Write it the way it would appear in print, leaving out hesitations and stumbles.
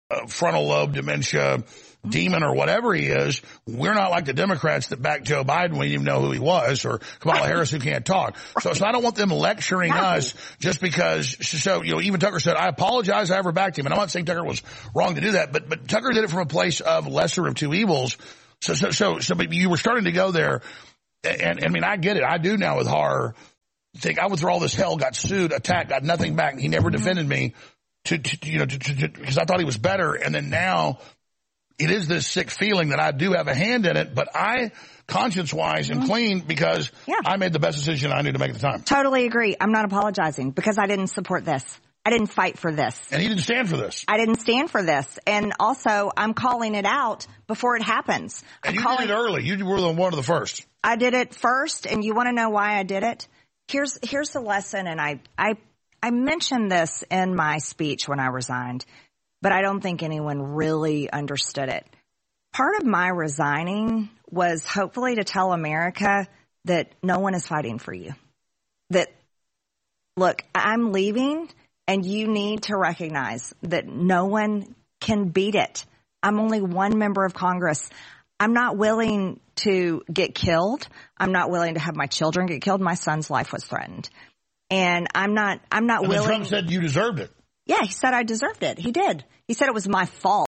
frontal lobe dementia demon or whatever he is. We're not like the Democrats that backed Joe Biden. We didn't even know who he was, or Kamala Harris who can't talk. So I don't want them lecturing us just because. So, even Tucker said, I apologize, I ever backed him. And I'm not saying Tucker was wrong to do that, but Tucker did it from a place of lesser of two evils. But you were starting to go there. And I mean, I get it. I do now with horror. Think I went through all this hell, got sued, attacked, got nothing back. He never defended me because I thought he was better. And then now it is this sick feeling that I do have a hand in it, but I conscience-wise am clean because I made the best decision I knew to make at the time. Totally agree. I'm not apologizing because I didn't support this. I didn't fight for this. And he didn't stand for this. I didn't stand for this. And also, I'm calling it out before it happens. And you did it early. You were one of the first. I did it first, and you want to know why I did it? Here's the lesson, and I mentioned this in my speech when I resigned, but I don't think anyone really understood it. Part of my resigning was hopefully to tell America that no one is fighting for you. That, look, I'm leaving, and you need to recognize that no one can beat it. I'm only one member of Congress. I'm not willing to get killed. I'm not willing to have my children get killed. My son's life was threatened. And I'm not willing. Trump said you deserved it. Yeah, he said I deserved it. He did. He said it was my fault.